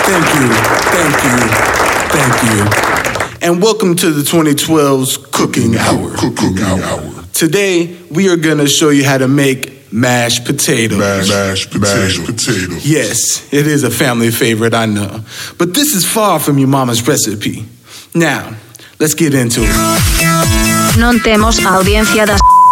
Thank you. And welcome to the 2012's Cooking Hour. Today, we are going to show you how to make mashed potatoes. Mashed potatoes. Yes, it is a family favorite, I know. But this is far from your mama's recipe. Now, let's get into it. Non temos audiencia das